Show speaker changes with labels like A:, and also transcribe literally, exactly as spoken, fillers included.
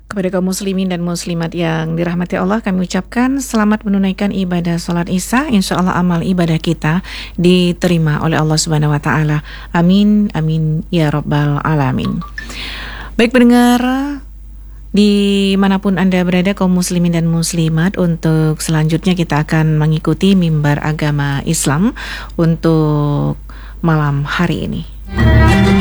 A: Kepada kaum muslimin dan muslimat yang dirahmati Allah, kami ucapkan selamat menunaikan ibadah sholat isya. Insya Allah amal ibadah kita diterima oleh Allah Subhanahu Wa Taala. Amin, amin ya Rabbal Alamin. Baik pendengar, dimanapun Anda berada kaum muslimin dan muslimat, untuk selanjutnya kita akan mengikuti mimbar agama Islam untuk malam hari ini.